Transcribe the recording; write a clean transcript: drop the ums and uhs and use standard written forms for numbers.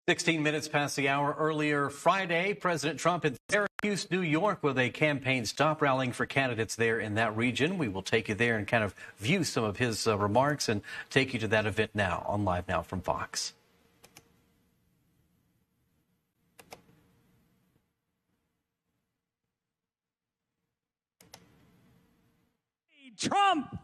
16 minutes past the hour. Earlier Friday, President Trump in Syracuse, New York, with a campaign stop rallying for candidates there in that region. We will take you there and kind of view some of his remarks and take you to that event now on Live Now from Fox. Trump